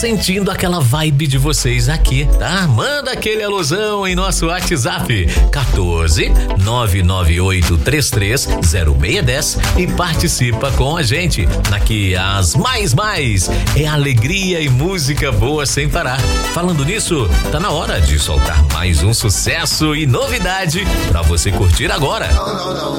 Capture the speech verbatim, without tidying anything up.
sentindo aquela vibe de vocês aqui, tá? Manda aquele alusão em nosso WhatsApp quatorze nove nove oito três três zero seis dez e participa com a gente. Aqui as mais mais é alegria e música boa sem parar. Falando nisso, tá na hora de soltar mais um sucesso e novidade pra você curtir agora.